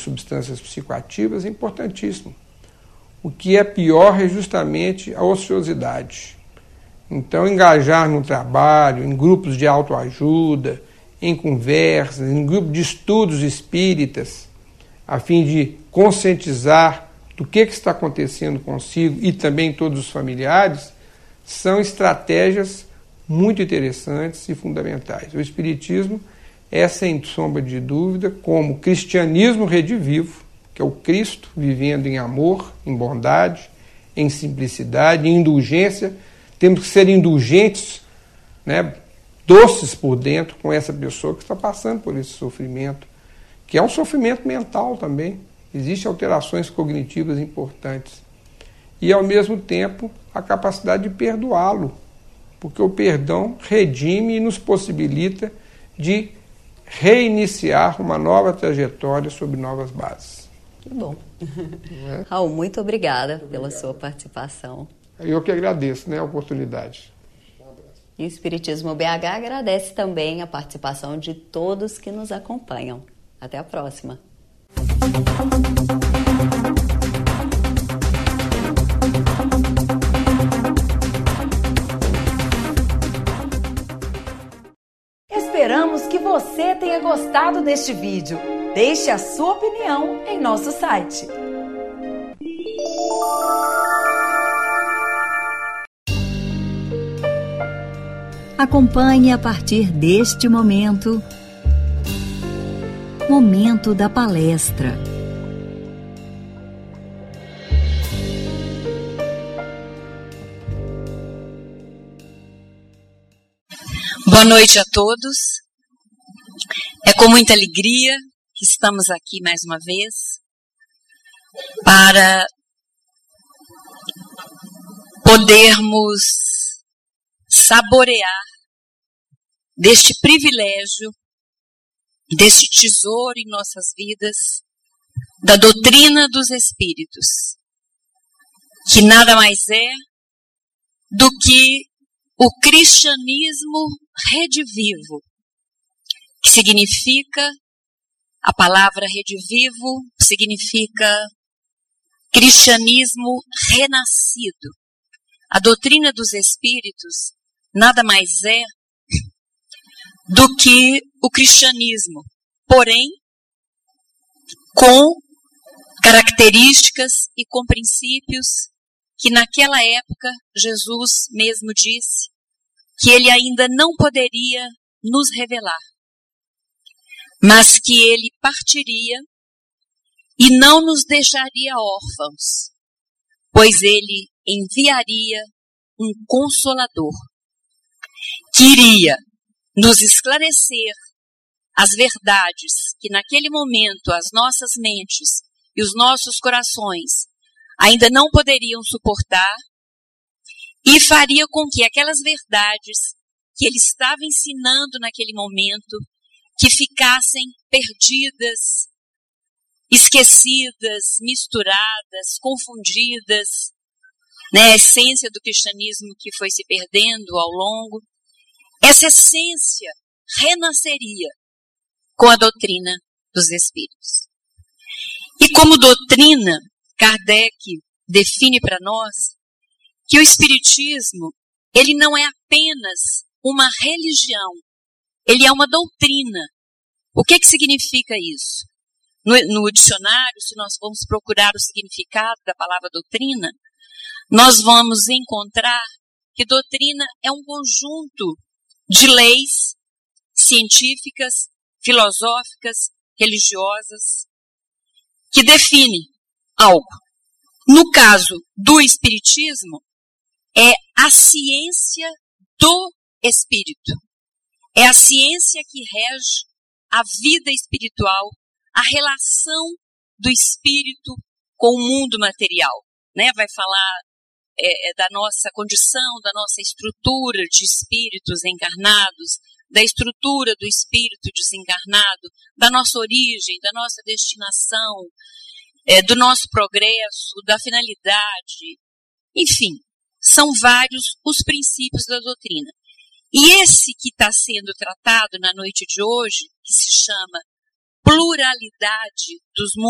substâncias psicoativas é importantíssimo. O que é pior é justamente a ociosidade. Então, engajar no trabalho, em grupos de autoajuda, em conversas, em grupos de estudos espíritas, a fim de conscientizar do que está acontecendo consigo e também todos os familiares, são estratégias muito interessantes e fundamentais. O Espiritismo é, sem sombra de dúvida, como o cristianismo redivivo, que é o Cristo vivendo em amor, em bondade, em simplicidade, em indulgência. Temos que ser indulgentes, né, doces por dentro com essa pessoa que está passando por esse sofrimento, que é um sofrimento mental também. Existem alterações cognitivas importantes. E, ao mesmo tempo, a capacidade de perdoá-lo, porque o perdão redime e nos possibilita de reiniciar uma nova trajetória sobre novas bases. Que bom. Raul, muito obrigada pela sua participação. Eu que agradeço, né, a oportunidade. E o Espiritismo BH agradece também a participação de todos que nos acompanham. Até a próxima. Esperamos que você tenha gostado deste vídeo. Deixe a sua opinião em nosso site. Acompanhe a partir deste momento da palestra. Boa noite a todos. É com muita alegria que estamos aqui mais uma vez para podermos saborear deste privilégio, deste tesouro em nossas vidas, da doutrina dos Espíritos, que nada mais é do que o cristianismo redivivo, que significa, a palavra redivivo significa cristianismo renascido. A doutrina dos Espíritos nada mais é do que o cristianismo, porém com características e com princípios que naquela época Jesus mesmo disse que ele ainda não poderia nos revelar, mas que ele partiria e não nos deixaria órfãos, pois ele enviaria um Consolador, que iria nos esclarecer as verdades que naquele momento as nossas mentes e os nossos corações ainda não poderiam suportar, e faria com que aquelas verdades que ele estava ensinando naquele momento, que ficassem perdidas, esquecidas, misturadas, confundidas, né, a essência do cristianismo que foi se perdendo ao longo, essa essência renasceria com a doutrina dos Espíritos. E como doutrina, Kardec define para nós que o Espiritismo, ele não é apenas uma religião, ele é uma doutrina. O que significa isso? No dicionário, se nós formos procurar o significado da palavra doutrina, nós vamos encontrar que doutrina é um conjunto de leis científicas, filosóficas, religiosas, que definem algo. No caso do Espiritismo, é a ciência do Espírito. É a ciência que rege a vida espiritual, a relação do Espírito com o mundo material. Né? Vai falar da nossa condição, da nossa estrutura de espíritos encarnados, da estrutura do espírito desencarnado, da nossa origem, da nossa destinação, do nosso progresso, da finalidade. Enfim, são vários os princípios da doutrina. E esse que está sendo tratado na noite de hoje, que se chama pluralidade dos mundos,